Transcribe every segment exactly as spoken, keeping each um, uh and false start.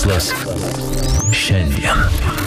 Mokslas šiandien.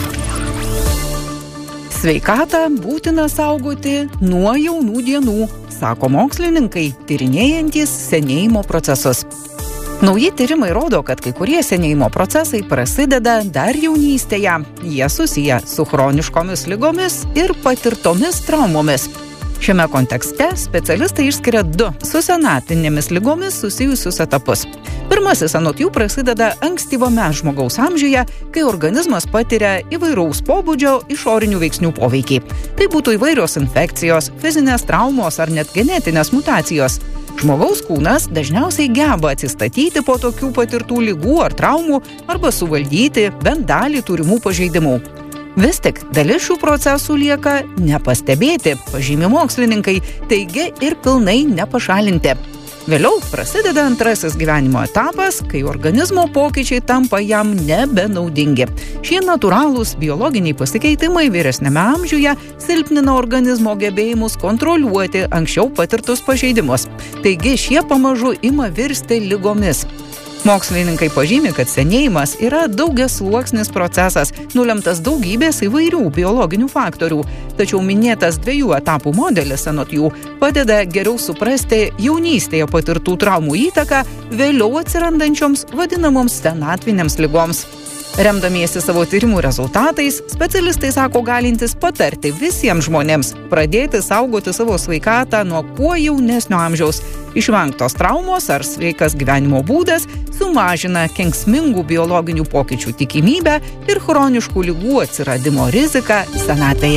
Sveikatą būtina saugoti nuo jaunų dienų, sako mokslininkai, tyrinėjantys senėjimo procesus. Nauji tyrimai rodo, kad kai kurie senėjimo procesai prasideda dar jaunystėje. Jie susiję su chroniškomis ligomis ir patirtomis traumomis. Šiame kontekste specialistai išskiria du su senatvinėmis ligomis susijusius etapus. Pirmasis anot jų prasideda ankstyvame žmogaus amžiuje, kai organizmas patiria įvairaus pobūdžio išorinių veiksnių poveikį. Tai būtų įvairios infekcijos, fizinės traumos ar net genetinės mutacijos. Žmogaus kūnas dažniausiai geba atsistatyti po tokių patirtų ligų ar traumų arba suvaldyti bent dalį turimų pažeidimų. Vis tik dalis šių procesų lieka nepastebėti, pažymi mokslininkai, taigi ir pilnai nepašalinti. Vėliau prasideda antrasis gyvenimo etapas, kai organizmo pokyčiai tampa jam nebenaudingi. Šie natūralūs biologiniai pasikeitimai vyresniame amžiuje silpnina organizmo gebėjimus kontroliuoti anksčiau patirtus pažeidimus. Taigi šie pamažu ima virsti ligomis. Mokslininkai pažymi, kad senėjimas yra daugiasluoksnis procesas, nulemtas daugybės įvairių biologinių faktorių. Tačiau minėtas dviejų etapų modelis, anot jų, padeda geriau suprasti jaunystėje patirtų traumų įtaką vėliau atsirandančioms vadinamoms senatvinėms ligoms. Remdamiesi savo tyrimų rezultatais, specialistai sako galintys patarti visiems žmonėms pradėti saugoti savo sveikatą nuo kuo jaunesnio amžiaus. Išvengtos traumos ar sveikas gyvenimo būdas sumažina kenksmingų biologinių pokyčių tikimybę ir chroniškų ligų atsiradimo riziką senatvėje.